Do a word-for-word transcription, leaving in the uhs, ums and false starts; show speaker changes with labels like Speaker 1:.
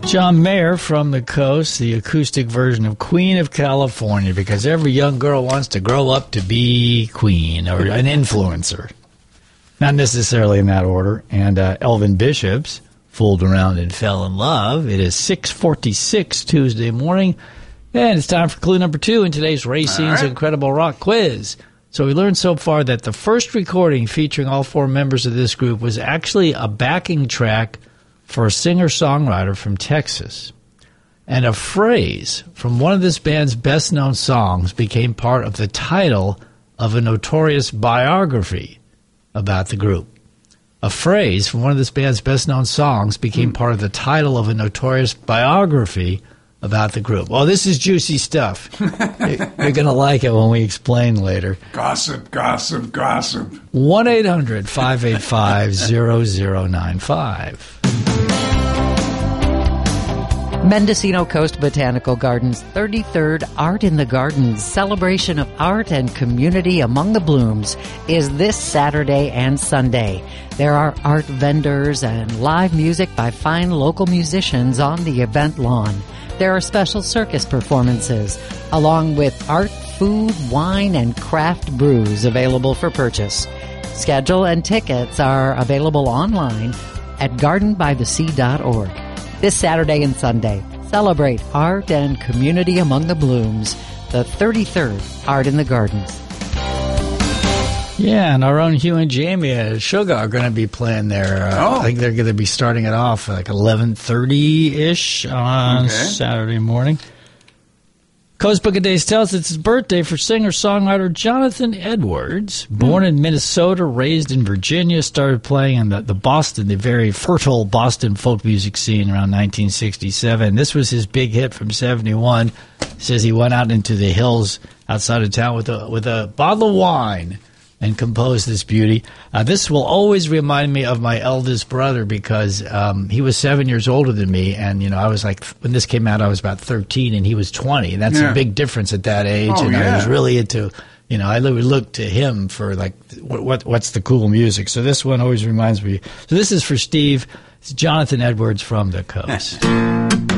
Speaker 1: John Mayer from the Coast, the acoustic version of Queen of California, because every young girl wants to grow up to be queen or an influencer. Not necessarily in that order. And uh, Elvin Bishop's Fooled Around and Fell in Love. It is six forty-six Tuesday morning, and it's time for clue number two in today's Racing's right. Incredible Rock Quiz. So we learned so far that the first recording featuring all four members of this group was actually a backing track for a singer-songwriter from Texas. And a phrase from one of this band's best-known songs became part of the title of a notorious biography about the group. A phrase from one of this band's best-known songs became mm. part of the title of a notorious biography about the group. Well, this is juicy stuff. You're going to like it when we explain later.
Speaker 2: Gossip, gossip, gossip.
Speaker 1: one eight hundred five eight five zero zero nine five.
Speaker 3: Mendocino Coast Botanical Gardens' thirty-third Art in the Gardens celebration of art and community among the blooms is this Saturday and Sunday. There are art vendors and live music by fine local musicians on the event lawn. There are special circus performances, along with art, food, wine, and craft brews available for purchase. Schedule and tickets are available online at garden by the sea dot org. This Saturday and Sunday, celebrate art and community among the blooms, the thirty-third Art in the Gardens.
Speaker 1: Yeah, and our own Hugh and Jamie at Sugar are going to be playing there. Uh,
Speaker 2: oh.
Speaker 1: I think they're going to be starting it off like eleven thirty-ish on
Speaker 2: okay.
Speaker 1: Saturday morning. Coast Book of Days tells us it's his birthday for singer-songwriter Jonathan Edwards. Born mm. in Minnesota, raised in Virginia, started playing in the, the Boston, the very fertile Boston folk music scene around nineteen sixty-seven. This was his big hit from seventy-one. Says he went out into the hills outside of town with a, with a bottle of wine and composed this beauty. Uh, this will always remind me of my eldest brother because um, he was seven years older than me, and you know I was like, when this came out, I was about thirteen, and he was twenty, and that's yeah. a big difference at that age.
Speaker 2: Oh,
Speaker 1: and
Speaker 2: yeah.
Speaker 1: I was really into, you know, I would look to him for like, what, what what's the cool music. So this one always reminds me. So this is for Steve. It's Jonathan Edwards from the Coast.